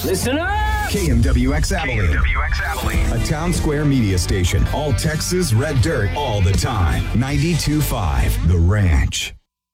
Listen up! KMWX Abilene. KMWX Abilene. A town square media station. All Texas red dirt all the time. 92.5 The Ranch.